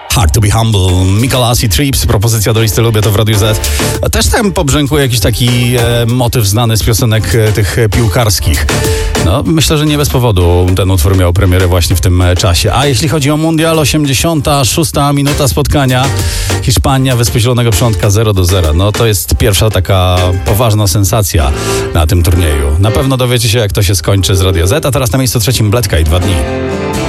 Hard to be humble, Mikolas i Trips, propozycja do listy Lubię to w Radiu Z. Też tam pobrzękuje jakiś taki motyw znany z piosenek tych piłkarskich. No, myślę, że nie bez powodu ten utwór miał premierę właśnie w tym czasie. A jeśli chodzi o Mundial, 86. minuta spotkania. Hiszpania, Wyspy Zielonego Przylądka 0-0. No to jest pierwsza taka poważna sensacja na tym turnieju. Na pewno dowiecie się, jak to się skończy z Radia Z. A teraz na miejscu trzecim Bledka i 2 dni.